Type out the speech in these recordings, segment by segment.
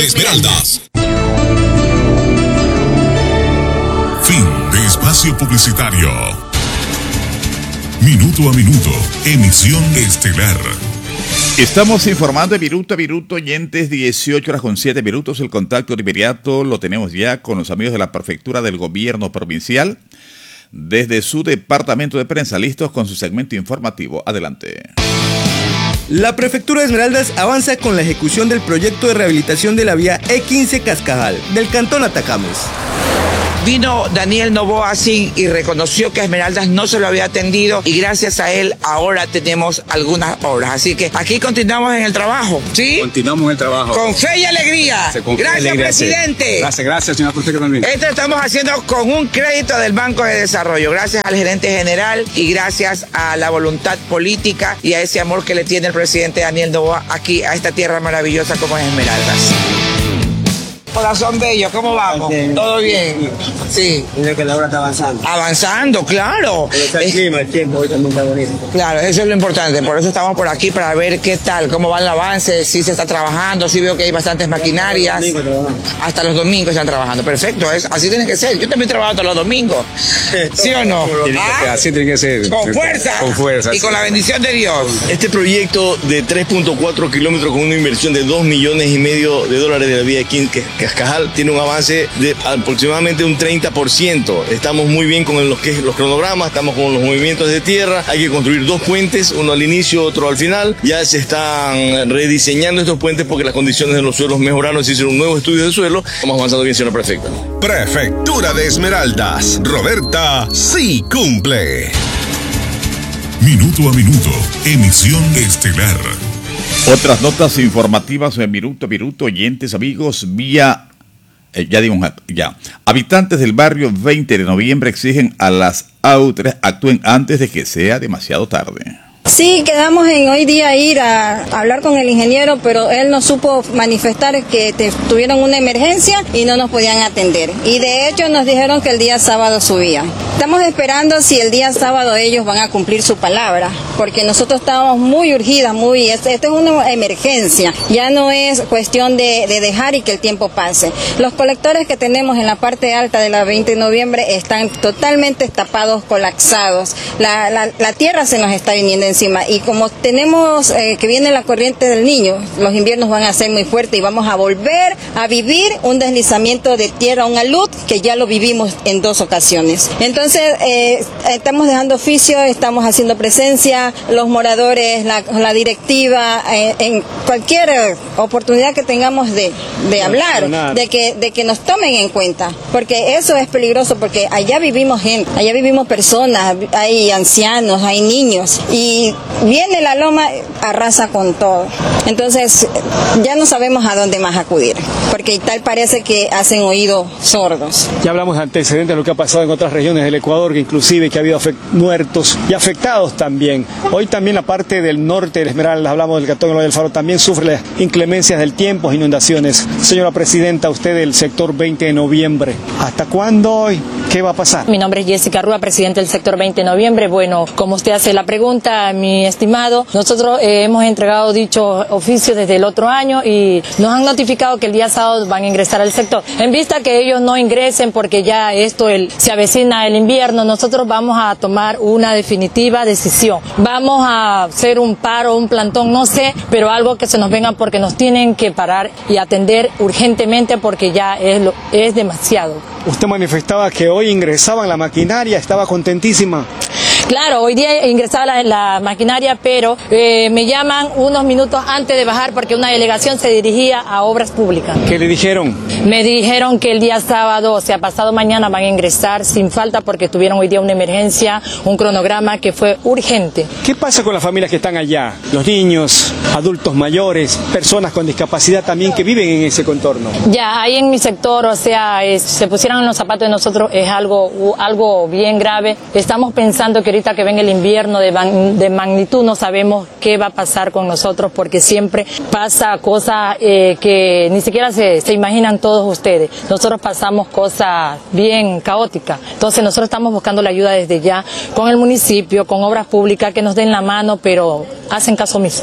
Esmeraldas. Fin de espacio publicitario. Minuto a minuto, emisión estelar. Estamos informando de minuto a minuto, oyentes, 18:07 El contacto de inmediato lo tenemos ya con los amigos de la Prefectura del Gobierno Provincial desde su departamento de prensa, listos con su segmento informativo. Adelante. La Prefectura de Esmeraldas avanza con la ejecución del proyecto de rehabilitación de la vía E15 Cascajal del cantón Atacames. Vino Daniel Novoa así y reconoció que a Esmeraldas no se lo había atendido y gracias a él ahora tenemos algunas obras. Así que aquí continuamos en el trabajo, ¿sí? Continuamos en el trabajo. Con fe y alegría. Gracias, alegría, presidente. Sí. Gracias, señor prefecto también. Esto estamos haciendo con un crédito del Banco de Desarrollo. Gracias al gerente general y gracias a la voluntad política y a ese amor que le tiene el presidente Daniel Novoa aquí a esta tierra maravillosa como es Esmeraldas. Corazón bello, ¿cómo vamos? Sí. ¿Todo bien? Sí. Mira que la obra está avanzando. Avanzando, claro. Pero está el clima, el tiempo, hoy también está bonito. Claro, eso es lo importante. Por eso estamos por aquí, para ver qué tal, cómo va el avance, si se está trabajando, si veo que hay bastantes maquinarias. Hasta los domingos están trabajando. Perfecto, así tiene que ser. Yo también trabajo hasta los domingos. ¿Sí o no? Así tiene que ser. Con fuerza. Con fuerza. Y con la bendición de Dios. Este proyecto de 3.4 kilómetros con una inversión de $2,5 millones de la vía de Cascajal tiene un avance de aproximadamente un 30%. Estamos muy bien con los cronogramas, estamos con los movimientos de tierra. Hay que construir 2 puentes, uno al inicio, otro al final. Ya se están rediseñando estos puentes porque las condiciones de los suelos mejoraron. Se hicieron un nuevo estudio de suelo. Vamos avanzando bien, señora prefecta. Prefectura de Esmeraldas. Roberta sí cumple. Minuto a minuto, emisión estelar. Otras notas informativas en minuto a minuto, oyentes, amigos, habitantes del barrio 20 de noviembre exigen a las autoridades actúen antes de que sea demasiado tarde. Sí, quedamos en hoy día ir a hablar con el ingeniero, pero él no supo manifestar que tuvieron una emergencia y no nos podían atender. Y de hecho nos dijeron que el día sábado subía. Estamos esperando si el día sábado ellos van a cumplir su palabra, porque nosotros estábamos muy urgidas, esto es una emergencia. Ya no es cuestión de dejar y que el tiempo pase. Los colectores que tenemos en la parte alta de la 20 de noviembre están totalmente tapados, colapsados. La tierra se nos está viniendo encima y como tenemos que viene la corriente del Niño, los inviernos van a ser muy fuertes y vamos a volver a vivir un deslizamiento de tierra, un alud que ya lo vivimos en 2 ocasiones. Entonces estamos dejando oficio, estamos haciendo presencia, los moradores, la directiva, en cualquier oportunidad que tengamos de hablar, de que nos tomen en cuenta, porque eso es peligroso, porque allá vivimos gente, allá vivimos personas, hay ancianos, hay niños y viene la loma, arrasa con todo. Entonces ya no sabemos a dónde más acudir, porque tal parece que hacen oídos sordos. Ya hablamos de antecedentes de lo que ha pasado en otras regiones del Ecuador, que inclusive que ha habido muertos y afectados también. Hoy también la parte del norte de Esmeraldas, hablamos del cantón del Faro, también sufre las inclemencias del tiempo, inundaciones. Señora presidenta, usted del sector 20 de noviembre, ¿hasta cuándo hoy? ¿Qué va a pasar? Mi nombre es Jessica Rúa, presidente del sector 20 de noviembre. Bueno, como usted hace la pregunta, mi estimado, nosotros hemos entregado dicho oficio desde el otro año y nos han notificado que el día sábado van a ingresar al sector. En vista que ellos no ingresen porque ya se avecina el invierno, nosotros vamos a tomar una definitiva decisión. Vamos a hacer un paro, un plantón, no sé, pero algo que se nos venga porque nos tienen que parar y atender urgentemente porque ya es demasiado. Usted manifestaba que hoy ingresaban la maquinaria, estaba contentísima. Claro, hoy día ingresaba la maquinaria, pero me llaman unos minutos antes de bajar porque una delegación se dirigía a obras públicas. ¿Qué le dijeron? Me dijeron que el día sábado, o sea, pasado mañana, van a ingresar sin falta porque tuvieron hoy día una emergencia, un cronograma que fue urgente. ¿Qué pasa con las familias que están allá? Los niños, adultos mayores, personas con discapacidad también que viven en ese contorno. Ya, ahí en mi sector, o sea, se pusieran en los zapatos de nosotros, es algo bien grave. Estamos pensando que ahorita que venga el invierno de magnitud no sabemos qué va a pasar con nosotros porque siempre pasa cosas que ni siquiera se imaginan todos ustedes. Nosotros pasamos cosas bien caóticas. Entonces nosotros estamos buscando la ayuda desde ya con el municipio, con obras públicas que nos den la mano, pero hacen caso omiso.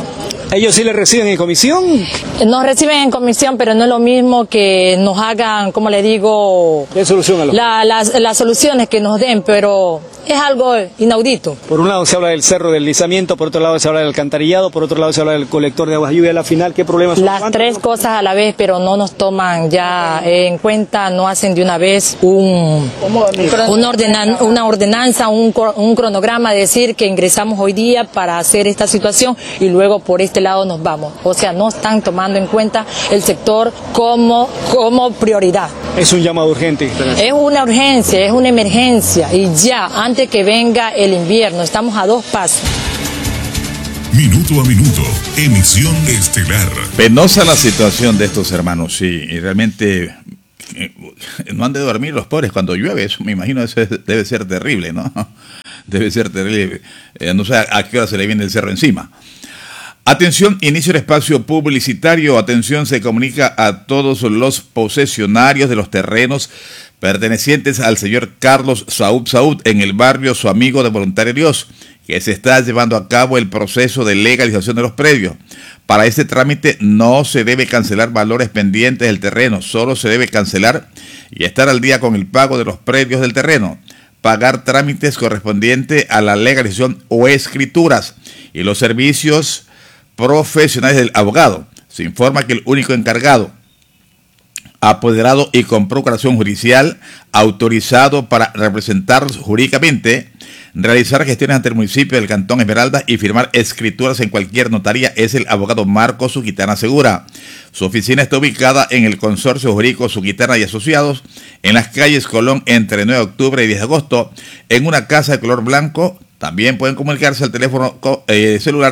¿Ellos sí le reciben en comisión? Nos reciben en comisión, pero no es lo mismo que nos hagan, como le digo, ¿qué solución a los las soluciones que nos den, pero es algo inaudito. Por un lado se habla del cerro del deslizamiento, por otro lado se habla del alcantarillado, por otro lado se habla del colector de aguas lluvia. A la final, ¿qué problemas son? Las tres cosas a la vez, pero no nos toman ya en cuenta, no hacen de una vez una ordenanza, un cronograma, decir que ingresamos hoy día para hacer esta situación y luego por este lado nos vamos. O sea, no están tomando en cuenta el sector como prioridad. Es un llamado urgente. Es una urgencia, es una emergencia y ya, antes que venga el invierno, estamos a 2 pasos. Minuto a minuto, emisión estelar. Penosa la situación de estos hermanos, sí, y realmente no han de dormir los pobres cuando llueve, eso me imagino eso debe ser terrible, ¿no? Debe ser terrible, no sé a qué hora se le viene el cerro encima. Atención, inicio el espacio publicitario. Atención, se comunica a todos los posesionarios de los terrenos pertenecientes al señor Carlos Saúd en el barrio Su Amigo de Voluntario Dios, que se está llevando a cabo el proceso de legalización de los predios. Para este trámite no se debe cancelar valores pendientes del terreno, solo se debe cancelar y estar al día con el pago de los predios del terreno, pagar trámites correspondientes a la legalización o escrituras y los servicios profesionales del abogado. Se informa que el único encargado, apoderado y con procuración judicial autorizado para representar jurídicamente, realizar gestiones ante el municipio del Cantón Esmeraldas y firmar escrituras en cualquier notaría es el abogado Marcos Suquitana Segura. Su oficina está ubicada en el Consorcio Jurídico Suquitana y Asociados, en las calles Colón entre 9 de octubre y 10 de agosto, en una casa de color blanco. También pueden comunicarse al teléfono celular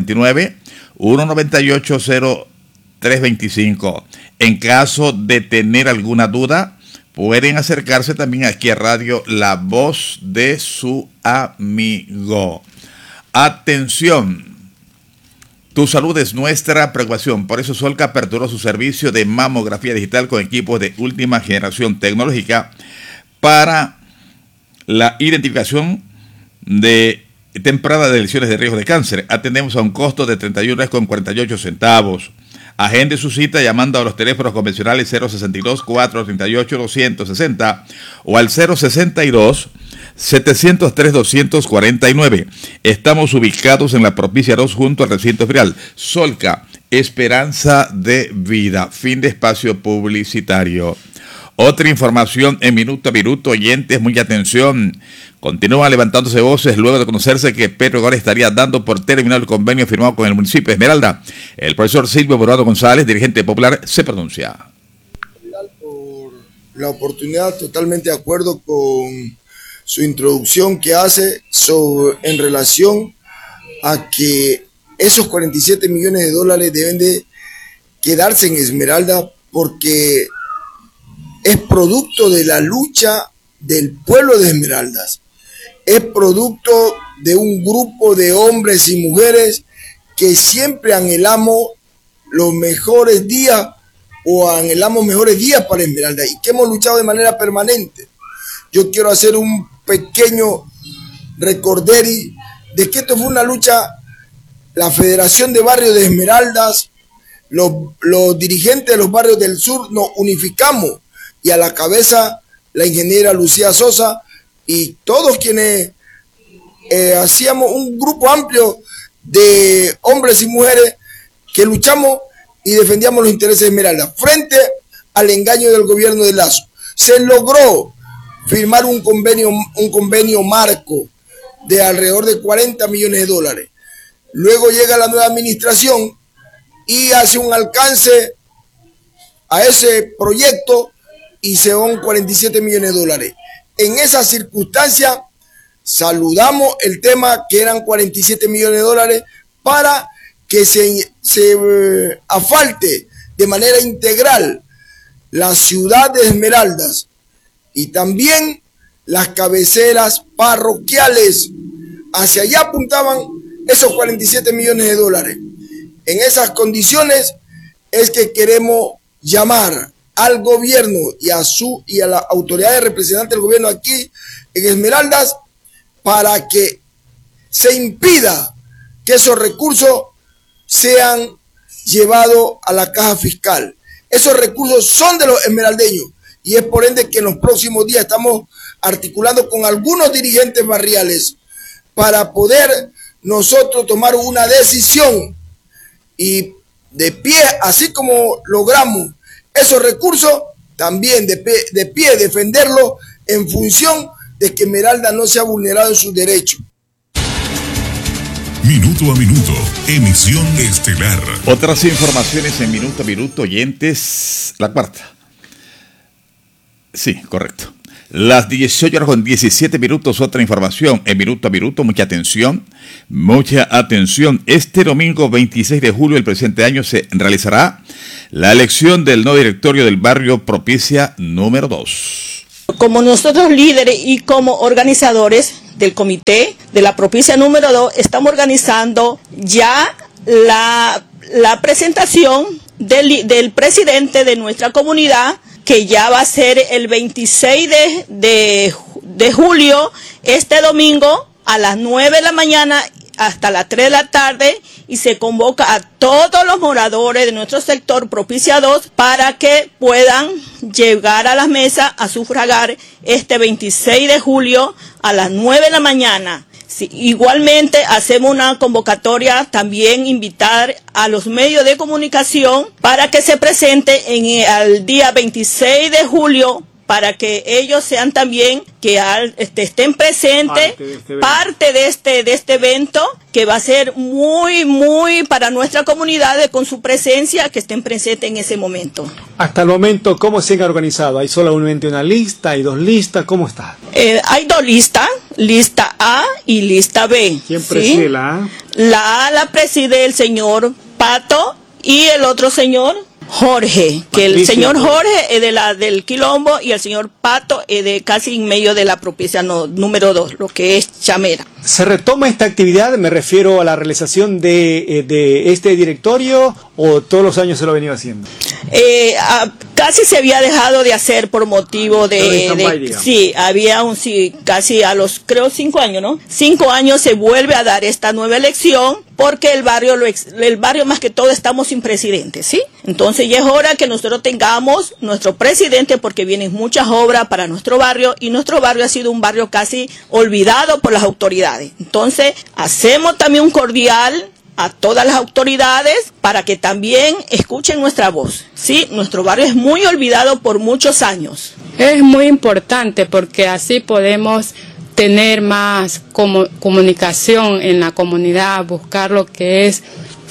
099-198-0325. En caso de tener alguna duda, pueden acercarse también aquí a Radio La Voz de Su Amigo. Atención, tu salud es nuestra preocupación. Por eso Solca aperturó su servicio de mamografía digital con equipos de última generación tecnológica para la identificación de temprana de lesiones de riesgo de cáncer. Atendemos a un costo de $31.48. Agende su cita llamando a los teléfonos convencionales 062-438-260 o al 062-703-249. Estamos ubicados en la Propicia 2 junto al recinto ferial. Solca, esperanza de vida. Fin de espacio publicitario. Otra información en minuto a minuto, oyentes, mucha atención. Continúan levantándose voces luego de conocerse que Pedro Gómez estaría dando por terminado el convenio firmado con el municipio de Esmeralda. El profesor Silvio Borado González, dirigente popular, se pronuncia. Por la oportunidad, totalmente de acuerdo con su introducción que hace en relación a que esos 47 millones de dólares deben de quedarse en Esmeralda porque es producto de la lucha del pueblo de Esmeraldas. Es producto de un grupo de hombres y mujeres que siempre anhelamos los mejores días o anhelamos mejores días para Esmeralda y que hemos luchado de manera permanente. Yo quiero hacer un pequeño recorderi de que esto fue una lucha, la Federación de Barrios de Esmeraldas, los dirigentes de los barrios del sur nos unificamos y a la cabeza la ingeniera Lucía Sosa y todos quienes hacíamos un grupo amplio de hombres y mujeres que luchamos y defendíamos los intereses de Esmeralda frente al engaño del gobierno de Lazo. Se logró firmar un convenio marco de alrededor de 40 millones de dólares. Luego llega la nueva administración y hace un alcance a ese proyecto y se van 47 millones de dólares. En esa circunstancia, saludamos el tema que eran 47 millones de dólares para que se asfalte de manera integral la ciudad de Esmeraldas y también las cabeceras parroquiales. Hacia allá apuntaban esos 47 millones de dólares. En esas condiciones es que queremos llamar al gobierno y a la autoridad de representante del gobierno aquí en Esmeraldas para que se impida que esos recursos sean llevados a la caja fiscal. Esos recursos son de los esmeraldeños y es por ende que en los próximos días estamos articulando con algunos dirigentes barriales para poder nosotros tomar una decisión y de pie, así como logramos esos recursos, también de pie defenderlo en función de que Esmeralda no sea vulnerado en sus derechos. Minuto a minuto, emisión estelar. Otras informaciones en minuto a minuto, oyentes. La cuarta. Sí, correcto. Las 18:17, otra información en minuto a minuto. Mucha atención. Este domingo 26 de julio del presente año se realizará la elección del nuevo directorio del barrio Propicia número 2. Como nosotros líderes y como organizadores del comité de la Propicia número 2, estamos organizando ya la presentación del presidente de nuestra comunidad, que ya va a ser el 26 de julio, este domingo, a las 9 de la mañana hasta las 3 de la tarde, y se convoca a todos los moradores de nuestro sector Propicia 2 para que puedan llegar a la mesa a sufragar este 26 de julio a las 9 de la mañana. Sí, igualmente hacemos una convocatoria, también invitar a los medios de comunicación para que se presenten al día 26 de julio, para que ellos sean también, que estén presentes, parte de este evento, que va a ser muy para nuestra comunidad, con su presencia, que estén presentes en ese momento. Hasta el momento, ¿cómo se han organizado? ¿Hay solamente una lista? ¿Hay dos listas? ¿Cómo está? Hay dos listas, lista A y lista B. ¿Quién preside la A? La A la preside el señor Pato y el otro señor Jorge, que el señor Jorge es del Quilombo y el señor Pato es de casi en medio de la Propicia número 2, lo que es Chamera. ¿Se retoma esta actividad? Me refiero a la realización de este directorio, ¿o todos los años se lo ha venido haciendo? Casi se había dejado de hacer por motivo casi a los, creo, 5 años, ¿no? 5 años se vuelve a dar esta nueva elección, porque el barrio más que todo estamos sin presidente, ¿sí? Entonces ya es hora que nosotros tengamos nuestro presidente, porque vienen muchas obras para nuestro barrio, y nuestro barrio ha sido un barrio casi olvidado por las autoridades. Entonces hacemos también un cordial a todas las autoridades para que también escuchen nuestra voz, ¿sí? Nuestro barrio es muy olvidado por muchos años. Es muy importante porque así podemos tener más comunicación en la comunidad, buscar lo que es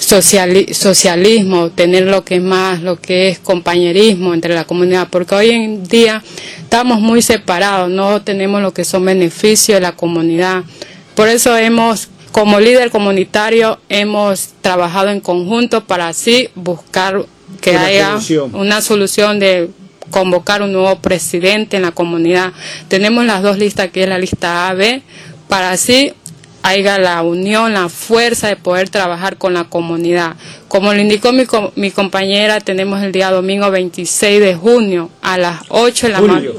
socialismo, tener lo que es compañerismo entre la comunidad, porque hoy en día estamos muy separados, no tenemos lo que son beneficios de la comunidad. Por eso como líder comunitario hemos trabajado en conjunto para así buscar que haya una solución de convocar un nuevo presidente en la comunidad. Tenemos las dos listas, que es la lista A, B, para así haya la unión, la fuerza de poder trabajar con la comunidad. Como lo indicó mi compañera, tenemos el día domingo 26 de junio a las 8 de la mañana.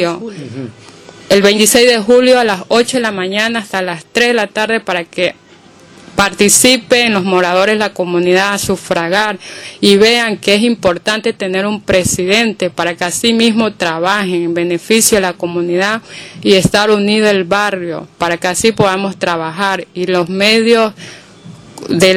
El 26 de julio a las 8 de la mañana hasta las 3 de la tarde, para que participen los moradores de la comunidad a sufragar y vean que es importante tener un presidente, para que así mismo trabajen en beneficio de la comunidad y estar unido el barrio, para que así podamos trabajar y los medios de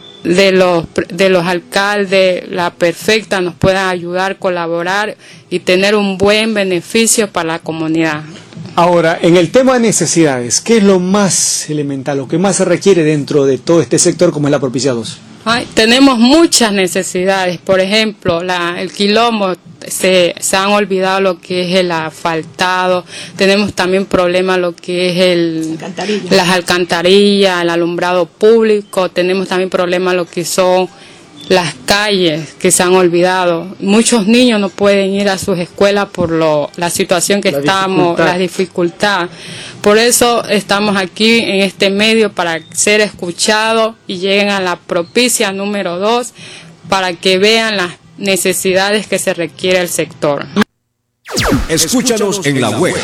los alcaldes, la perfecta, nos puedan ayudar, colaborar y tener un buen beneficio para la comunidad. Ahora, en el tema de necesidades, ¿qué es lo más elemental, lo que más se requiere dentro de todo este sector como es la Propicia 2? Tenemos muchas necesidades. Por ejemplo, el Quilombo, se han olvidado lo que es el asfaltado. Tenemos también problemas lo que es las alcantarillas, el alumbrado público. Tenemos también problemas lo que son las calles, que se han olvidado. Muchos niños no pueden ir a sus escuelas por la situación que la dificultad. Por eso estamos aquí en este medio, para ser escuchados y lleguen a la Propicia número 2, para que vean las necesidades que se requiere el sector. Escúchanos en la web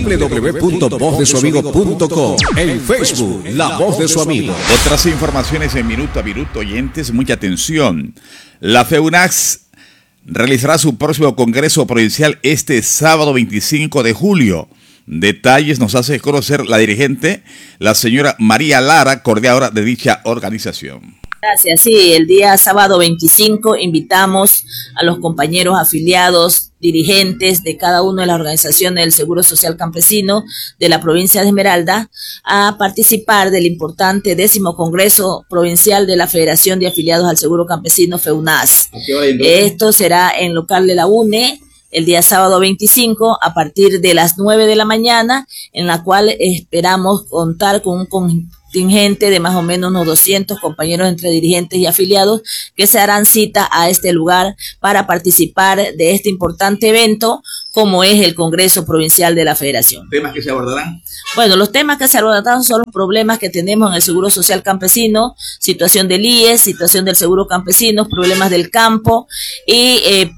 www.vozdesuamigo.com, en Facebook La Voz de su Amigo. Otras informaciones en Minuto a Minuto, oyentes, mucha atención. La FEUNAS realizará su próximo Congreso Provincial este sábado 25 de julio. Detalles nos hace conocer la dirigente, la señora María Lara, coordinadora de dicha organización. Gracias. Sí, el día sábado 25 invitamos a los compañeros afiliados, dirigentes de cada una de las organizaciones del Seguro Social Campesino de la provincia de Esmeralda a participar del importante 10º Congreso Provincial de la Federación de Afiliados al Seguro Campesino FEUNAS. Esto será en local de la UNE el día sábado 25 a partir de las 9 de la mañana, en la cual esperamos contar con un contingente de más o menos unos 200 compañeros entre dirigentes y afiliados que se harán cita a este lugar para participar de este importante evento, como es el Congreso Provincial de la Federación. ¿Temas que se abordarán? Bueno, los temas que se abordarán son los problemas que tenemos en el Seguro Social Campesino, situación del IES, situación del Seguro Campesino, problemas del campo y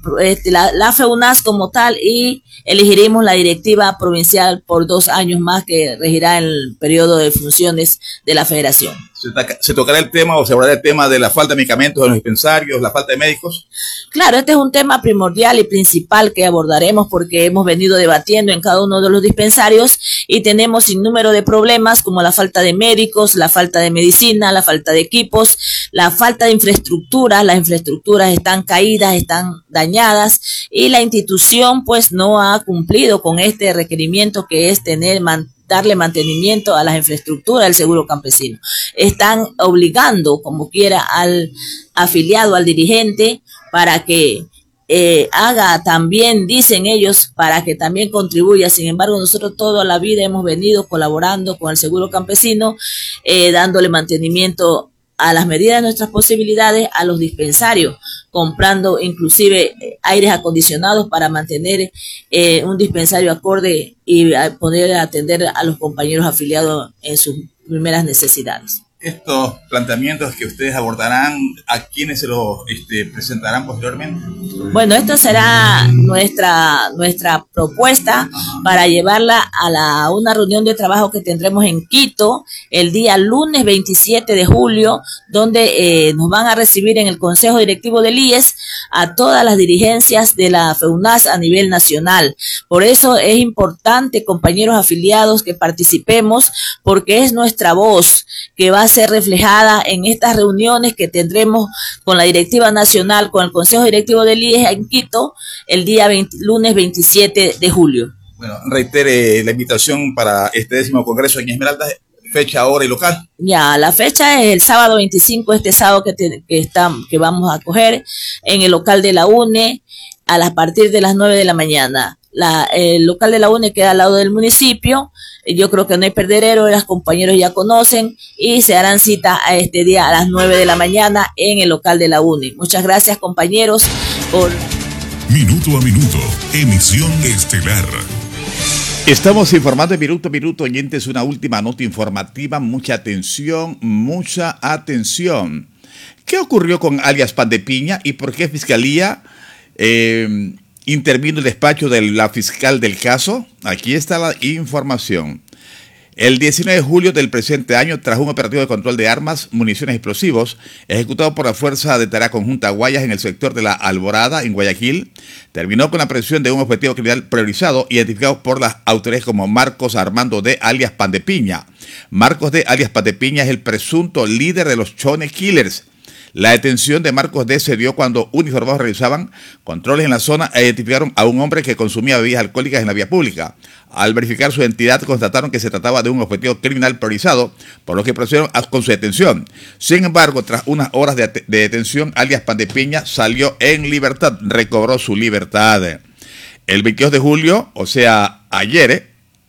la FEUNAS como tal, y elegiremos la directiva provincial por 2 años más que regirá en el periodo de funciones de la Federación. ¿Se tocará el tema o se hablará el tema de la falta de medicamentos en los dispensarios, la falta de médicos? Claro, este es un tema primordial y principal que abordaremos porque hemos venido debatiendo en cada uno de los dispensarios y tenemos sinnúmero de problemas como la falta de médicos, la falta de medicina, la falta de equipos, la falta de infraestructura. Las infraestructuras están caídas, están dañadas y la institución pues no ha cumplido con este requerimiento que es darle mantenimiento a las infraestructuras del seguro campesino. Están obligando, como quiera, al afiliado, al dirigente, para que haga también, dicen ellos, para que también contribuya. Sin embargo, nosotros toda la vida hemos venido colaborando con el seguro campesino, dándole mantenimiento a las medidas de nuestras posibilidades a los dispensarios, comprando inclusive aires acondicionados para mantener un dispensario acorde y poder atender a los compañeros afiliados en sus primeras necesidades. Estos planteamientos que ustedes abordarán, ¿a quiénes se los presentarán posteriormente? Bueno, esto será nuestra propuesta para llevarla a una reunión de trabajo que tendremos en Quito el día lunes 27 de julio, donde nos van a recibir en el Consejo Directivo del IES a todas las dirigencias de la FEUNAS a nivel nacional. Por eso es importante, compañeros afiliados, que participemos, porque es nuestra voz que va a ser reflejada en estas reuniones que tendremos con la directiva nacional, con el Consejo Directivo del IES en Quito, el día lunes 27 de julio. Bueno, reitere la invitación para este 10º Congreso en Esmeralda, fecha, hora y local. Ya, la fecha es el sábado 25, este sábado que vamos a coger en el local de la UNE a partir de las 9 de la mañana. El local de la UNE queda al lado del municipio. Yo creo que no hay perdedero, los compañeros ya conocen y se harán cita a este día a las 9 de la mañana en el local de la UNE. Muchas gracias, compañeros, por... Minuto a minuto, emisión estelar. Estamos informando en Minuto a Minuto, oyentes, una última nota informativa. Mucha atención, mucha atención. ¿Qué ocurrió con alias Pan de Piña y por qué Fiscalía intervino el despacho de la fiscal del caso? Aquí está la información. El 19 de julio del presente año, tras un operativo de control de armas, municiones y explosivos, ejecutado por la Fuerza de Tarea Conjunta Guayas en el sector de La Alborada, en Guayaquil, terminó con la aprehensión de un objetivo criminal priorizado, identificado por las autoridades como Marcos Armando D., alias Pan de Piña. Marcos D., alias Pan de Piña, es el presunto líder de los Chone Killers. La detención de Marcos D. se dio cuando uniformados realizaban controles en la zona e identificaron a un hombre que consumía bebidas alcohólicas en la vía pública. Al verificar su identidad, constataron que se trataba de un objetivo criminal priorizado, por lo que procedieron con su detención. Sin embargo, tras unas horas de detención, alias Pan de Piña salió en libertad, recobró su libertad. El 22 de julio, o sea, ayer,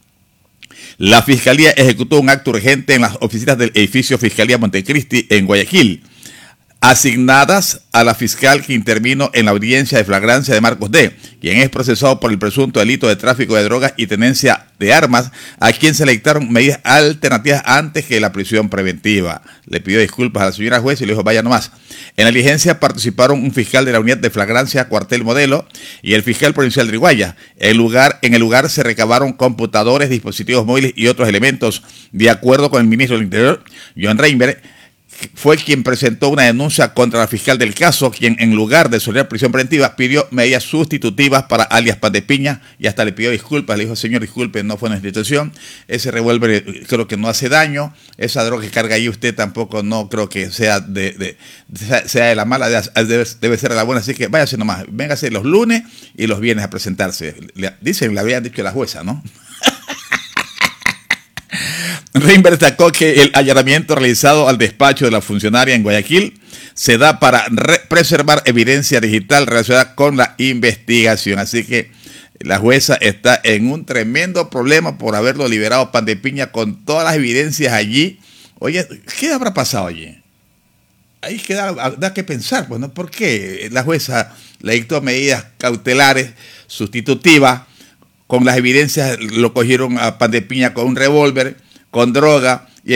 la Fiscalía ejecutó un acto urgente en las oficinas del edificio Fiscalía Montecristi en Guayaquil. asignadas a la fiscal que intervino en la audiencia de flagrancia de Marcos D., quien es procesado por el presunto delito de tráfico de drogas y tenencia de armas, a quien se le dictaron medidas alternativas antes que la prisión preventiva. Le pidió disculpas a la señora juez y le dijo, vaya nomás. En la diligencia participaron un fiscal de la unidad de flagrancia Cuartel Modelo y el fiscal provincial de Riguaya. En el lugar se recabaron computadores, dispositivos móviles y otros elementos. De acuerdo con el ministro del Interior, John Reinberg, fue quien presentó una denuncia contra la fiscal del caso, quien en lugar de solicitar prisión preventiva pidió medidas sustitutivas para alias Pan de Piña y hasta le pidió disculpas. Le dijo, señor, disculpe, no fue una institución, ese revólver creo que no hace daño, esa droga que carga ahí usted tampoco no creo que sea de la mala, debe ser de la buena, así que váyase nomás, véngase los lunes y los viernes a presentarse. Le habían dicho a la jueza, ¿no? Reinberg destacó que el allanamiento realizado al despacho de la funcionaria en Guayaquil se da para preservar evidencia digital relacionada con la investigación. Así que la jueza está en un tremendo problema por haberlo liberado Pan de Piña con todas las evidencias allí. Oye, ¿qué habrá pasado allí? Ahí da que pensar, pues, ¿no? ¿Por qué la jueza le dictó medidas cautelares sustitutivas? Con las evidencias lo cogieron a Pan de Piña con un revólver, con droga,